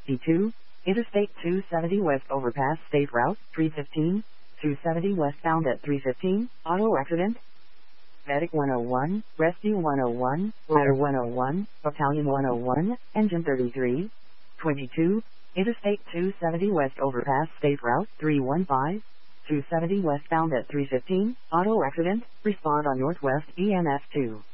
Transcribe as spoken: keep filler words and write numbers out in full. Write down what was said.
D two, Interstate two seventy west overpass State Route three fifteen, two seventy westbound at three fifteen, auto accident. Medic one oh one, Rescue one oh one, Ladder one oh one, Battalion one oh one, Engine thirty-three. twenty-two, Interstate two seventy west overpass State Route three fifteen, two seventy westbound at three fifteen, auto accident, respond on Northwest E M S two.